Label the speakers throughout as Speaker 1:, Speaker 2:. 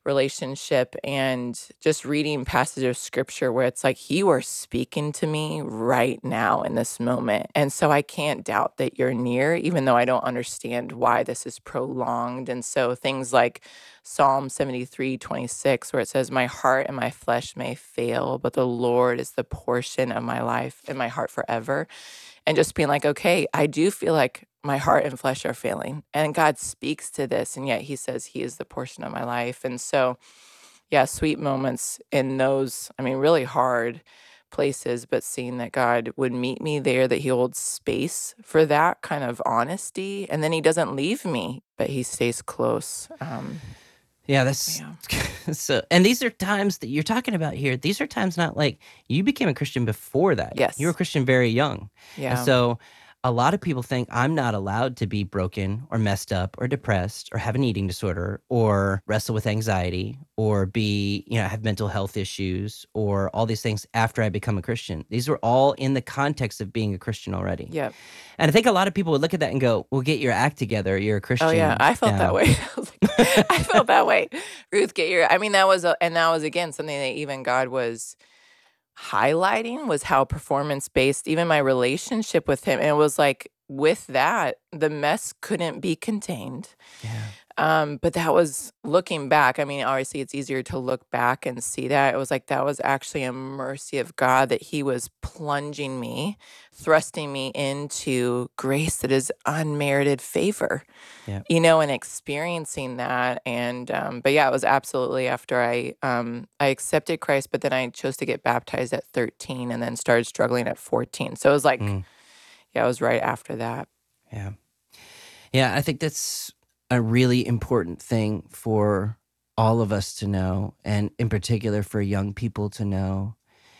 Speaker 1: relationship, and just reading passages of scripture where it's like, you are speaking to me right now in this moment. And so I can't doubt that you're near, even though I don't understand why this is prolonged. And so things like Psalm 73:26, where it says, my heart and my flesh may fail, but the Lord is the portion of my life and my heart forever. And just being like, okay, I do feel like my heart and flesh are failing. And God speaks to this, and yet he says he is the portion of my life. And so, yeah, sweet moments in those, I mean, really hard places, but seeing that God would meet me there, that he holds space for that kind of honesty. And then he doesn't leave me, but he stays close.
Speaker 2: Yeah, that's so. And these are times that you're talking about here. These are times not like you became a Christian before that.
Speaker 1: Yes.
Speaker 2: You were a Christian very young.
Speaker 1: Yeah.
Speaker 2: And so a lot of people think I'm not allowed to be broken or messed up or depressed or have an eating disorder or wrestle with anxiety or be, have mental health issues or all these things after I become a Christian. These were all in the context of being a Christian already.
Speaker 1: Yeah.
Speaker 2: And I think a lot of people would look at that and go, well, get your act together. You're a Christian.
Speaker 1: Oh, yeah. I felt
Speaker 2: now.
Speaker 1: that way. I felt that way. Ruth, that was again, something that even God was highlighting, was how performance-based, even my relationship with him. And it was like, with that, the mess couldn't be contained.
Speaker 2: Yeah.
Speaker 1: But that was looking back. I mean, obviously it's easier to look back and see that. It was like, that was actually a mercy of God, that he was plunging me, thrusting me into grace that is unmerited favor, and experiencing that. And, but yeah, it was absolutely after I accepted Christ, but then I chose to get baptized at 13 and then started struggling at 14. So it was like, it was right after that.
Speaker 2: Yeah. Yeah. I think that's a really important thing for all of us to know, and in particular for young people to know,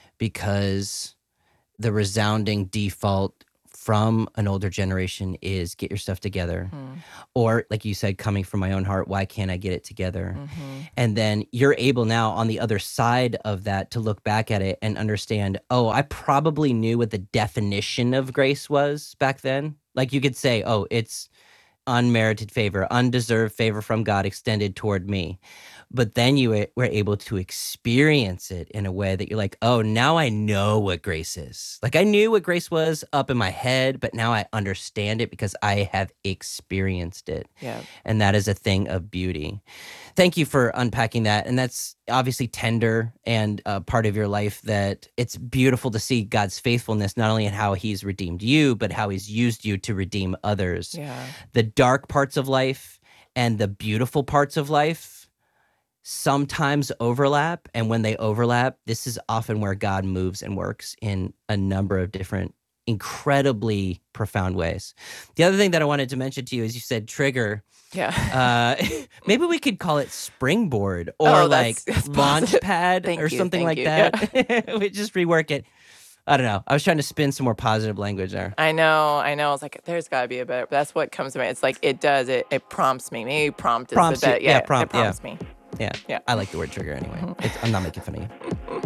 Speaker 2: because the resounding default from an older generation is get your stuff together. Or like you said, coming from my own heart, why can't I get it together? And then you're able now on the other side of that to look back at it and understand, oh, I probably knew what the definition of grace was back then. Like you could say, oh, it's unmerited favor, undeserved favor from God extended toward me. But then you were able to experience it in a way that you're like, oh, now I know what grace is. Like I knew what grace was up in my head, but now I understand it because I have experienced it.
Speaker 1: Yeah.
Speaker 2: And that is a thing of beauty. Thank you for unpacking that. And that's obviously tender and part of your life, that it's beautiful to see God's faithfulness, not only in how he's redeemed you, but how he's used you to redeem others.
Speaker 1: Yeah.
Speaker 2: The dark parts of life and the beautiful parts of life sometimes overlap. And when they overlap, this is often where God moves and works in a number of different, incredibly profound ways. The other thing that I wanted to mention to you is you said trigger.
Speaker 1: Yeah.
Speaker 2: Maybe we could call it springboard or that's launch pad or something like that. Yeah. We just rework it. I don't know. I was trying to spin some more positive language there.
Speaker 1: I know. I was like, there's got to be a better. But that's what comes to me. It's like it does. It prompts me. Maybe prompt is the best. Yeah,
Speaker 2: prompt.
Speaker 1: It prompts me.
Speaker 2: Yeah. I like the word trigger anyway. I'm not making fun of you.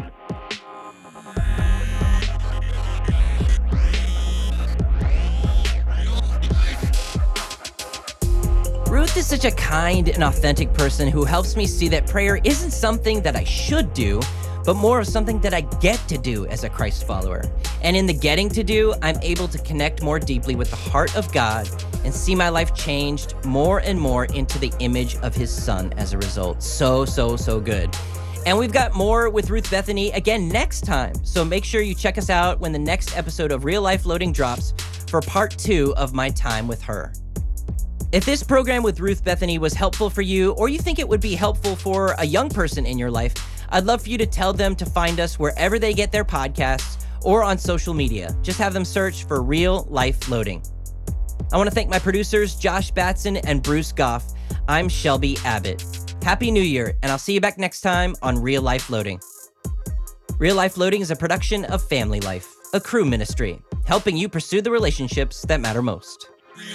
Speaker 2: Ruth is such a kind and authentic person who helps me see that prayer isn't something that I should do, but more of something that I get to do as a Christ follower. And in the getting to do, I'm able to connect more deeply with the heart of God and see my life changed more and more into the image of his son as a result. So good. And we've got more with Ruth Bethany again next time. So make sure you check us out when the next episode of Real Life Loading drops for part 2 of my time with her. If this program with Ruth Bethany was helpful for you, or you think it would be helpful for a young person in your life, I'd love for you to tell them to find us wherever they get their podcasts or on social media. Just have them search for Real Life Loading. I want to thank my producers, Josh Batson and Bruce Goff. I'm Shelby Abbott. Happy New Year, and I'll see you back next time on Real Life Loading. Real Life Loading is a production of Family Life, a crew ministry, helping you pursue the relationships that matter most.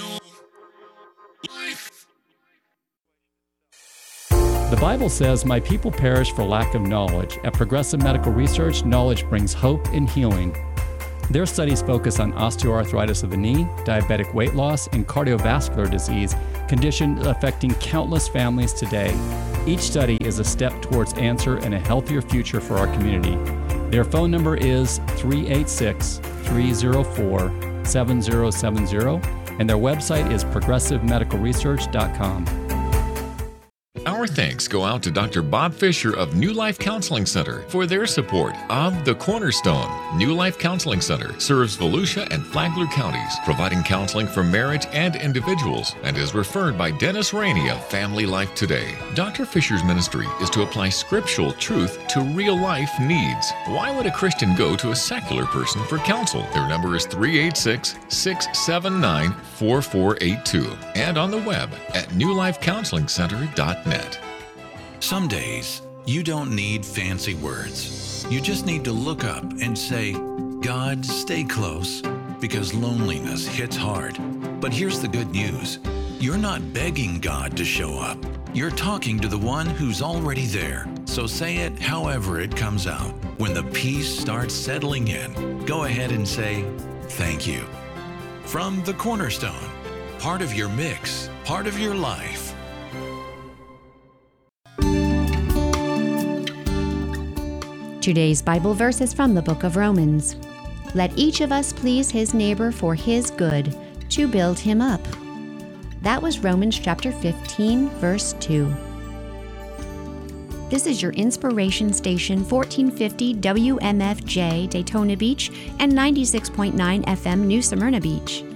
Speaker 3: The Bible says, "My people perish for lack of knowledge." At Progressive Medical Research, knowledge brings hope and healing. Their studies focus on osteoarthritis of the knee, diabetic weight loss, and cardiovascular disease, condition affecting countless families today. Each study is a step towards answer and a healthier future for our community. Their phone number is 386-304-7070, and their website is progressivemedicalresearch.com.
Speaker 4: Our thanks go out to Dr. Bob Fisher of New Life Counseling Center for their support of The Cornerstone. New Life Counseling Center serves Volusia and Flagler counties, providing counseling for marriage and individuals, and is referred by Dennis Rainey of Family Life Today. Dr. Fisher's ministry is to apply scriptural truth to real-life needs. Why would a Christian go to a secular person for counsel? Their number is 386-679-4482, and on the web at newlifecounselingcenter.net.
Speaker 5: Some days, you don't need fancy words. You just need to look up and say, God, stay close, because loneliness hits hard. But here's the good news. You're not begging God to show up. You're talking to the one who's already there. So say it however it comes out. When the peace starts settling in, go ahead and say, thank you. From The Cornerstone, part of your mix, part of your life.
Speaker 6: Today's Bible verse is from the book of Romans. Let each of us please his neighbor for his good, to build him up. That was Romans chapter 15, verse 2. This is your inspiration station, 1450 WMFJ Daytona Beach and 96.9 FM New Smyrna Beach.